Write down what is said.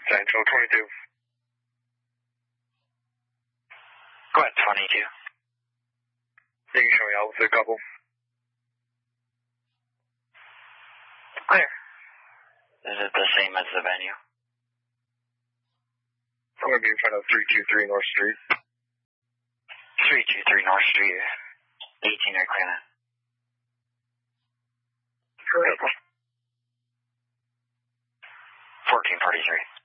Central 22. Go ahead, 22. You can show me out with a couple. Clear. Is it the same as the venue? I'm going to be in front of 323 North Street. 323 North Street, 18 Air Clear. Correct. 1443.